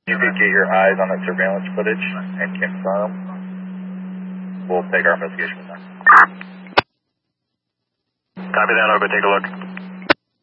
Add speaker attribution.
Speaker 1: You could get your eyes on that surveillance footage and confirm. We'll take our investigation from there.
Speaker 2: Copy that, Orbit. Take a look.